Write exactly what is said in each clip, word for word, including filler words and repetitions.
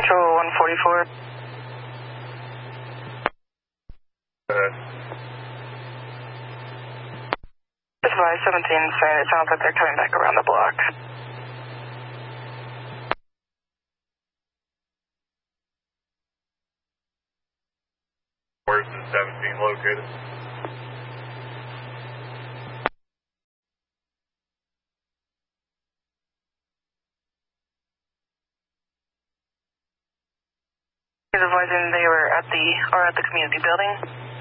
Control one forty-four. Go ahead. Advise seventeen saying it sounds like they're coming back around the block. Where's the seventeen located? He's advising they were at the, or at the community building.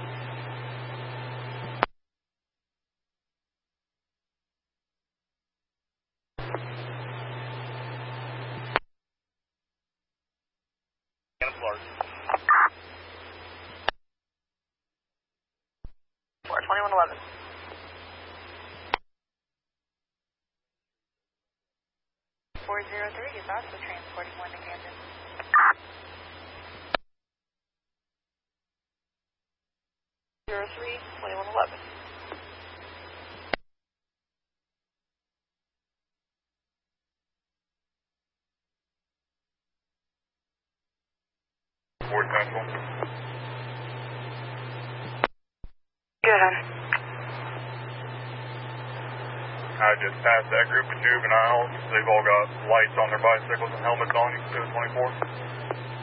four twenty-one eleven. four zero three is also transporting one to Camden. zero three twenty-one eleven. Fort Central. Go ahead. I just passed that group of juveniles. They've all got lights on their bicycles and helmets on. You can see the twenty-four.